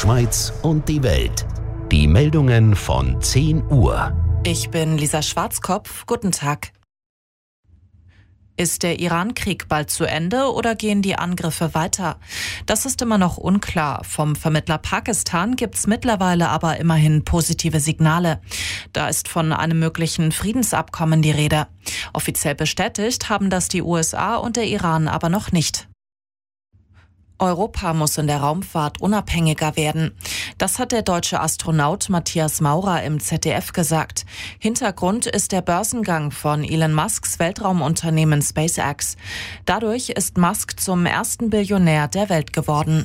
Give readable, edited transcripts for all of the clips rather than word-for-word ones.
Schweiz und die Welt. Die Meldungen von 10 Uhr. Ich bin Lisa Schwarzkopf. Guten Tag. Ist der Iran-Krieg bald zu Ende oder gehen die Angriffe weiter? Das ist immer noch unklar. Vom Vermittler Pakistan gibt's mittlerweile aber immerhin positive Signale. Da ist von einem möglichen Friedensabkommen die Rede. Offiziell bestätigt haben das die USA und der Iran aber noch nicht. Europa muss in der Raumfahrt unabhängiger werden. Das hat der deutsche Astronaut Matthias Maurer im ZDF gesagt. Hintergrund ist der Börsengang von Elon Musks Weltraumunternehmen SpaceX. Dadurch ist Musk zum ersten Billionär der Welt geworden.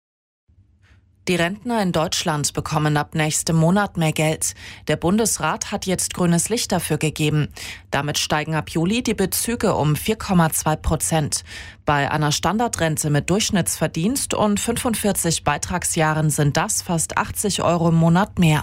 Die Rentner in Deutschland bekommen ab nächstem Monat mehr Geld. Der Bundesrat hat jetzt grünes Licht dafür gegeben. Damit steigen ab Juli die Bezüge um 4,2%. Bei einer Standardrente mit Durchschnittsverdienst und 45 Beitragsjahren sind das fast 80 € im Monat mehr.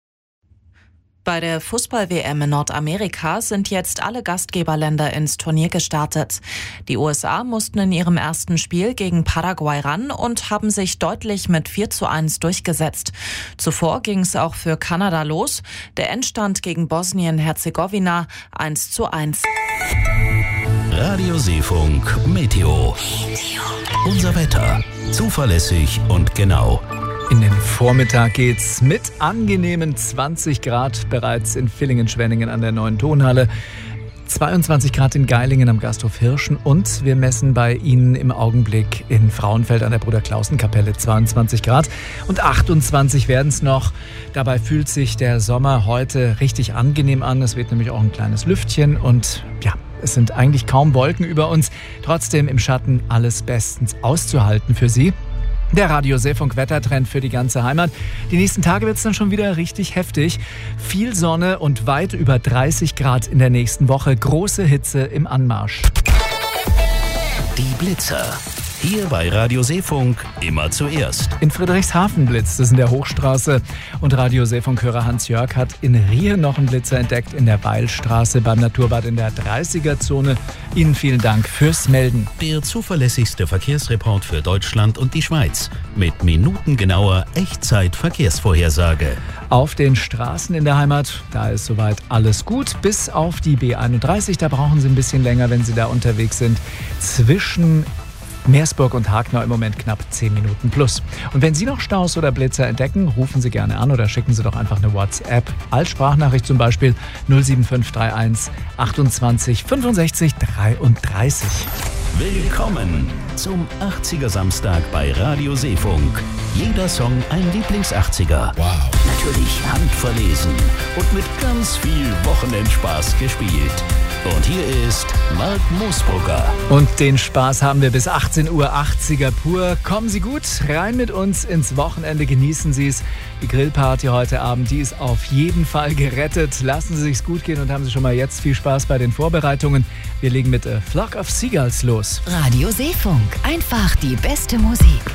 Bei der Fußball-WM in Nordamerika sind jetzt alle Gastgeberländer ins Turnier gestartet. Die USA mussten in ihrem ersten Spiel gegen Paraguay ran und haben sich deutlich mit 4:1 durchgesetzt. Zuvor ging es auch für Kanada los. Der Endstand gegen Bosnien-Herzegowina 1:1. Radio Seefunk Meteo. Unser Wetter. Zuverlässig und genau. In den Vormittag geht's mit angenehmen 20 Grad bereits in Villingen-Schwenningen an der Neuen Tonhalle. 22 Grad in Geilingen am Gasthof Hirschen und wir messen bei Ihnen im Augenblick in Frauenfeld an der Bruder-Klausen-Kapelle 22 Grad und 28 werden es noch. Dabei fühlt sich der Sommer heute richtig angenehm an. Es weht nämlich auch ein kleines Lüftchen und ja, es sind eigentlich kaum Wolken über uns. Trotzdem im Schatten alles bestens auszuhalten für Sie. Der Radio Seefunk Wettertrend für die ganze Heimat. Die nächsten Tage wird es dann schon wieder richtig heftig. Viel Sonne und weit über 30 Grad in der nächsten Woche. Große Hitze im Anmarsch. Die Blitzer. Hier bei Radio Seefunk immer zuerst. In Friedrichshafen blitzt es in der Hochstraße. Und Radio Seefunk-Hörer Hans-Jörg hat in Riehen noch einen Blitzer entdeckt in der Weilstraße beim Naturbad in der 30er-Zone. Ihnen vielen Dank fürs Melden. Der zuverlässigste Verkehrsreport für Deutschland und die Schweiz. Mit minutengenauer Echtzeit-Verkehrsvorhersage. Auf den Straßen in der Heimat, da ist soweit alles gut. Bis auf die B31, da brauchen Sie ein bisschen länger, wenn Sie da unterwegs sind. Zwischen Meersburg und Hagnau im Moment knapp 10 Minuten plus. Und wenn Sie noch Staus oder Blitzer entdecken, rufen Sie gerne an oder schicken Sie doch einfach eine WhatsApp als Sprachnachricht zum Beispiel 07531 28 65 33. Willkommen zum 80er Samstag bei Radio Seefunk. Jeder Song ein Lieblings-80er. Wow. Natürlich handverlesen und mit ganz viel Wochenendspaß gespielt. Und hier ist Mark Moosbrugger. Und den Spaß haben wir bis 18 Uhr 80er pur. Kommen Sie gut rein mit uns ins Wochenende, genießen Sie es. Die Grillparty heute Abend, die ist auf jeden Fall gerettet. Lassen Sie sich's gut gehen und haben Sie schon mal jetzt viel Spaß bei den Vorbereitungen. Wir legen mit A Flock of Seagulls los. Radio Seefunk, einfach die beste Musik.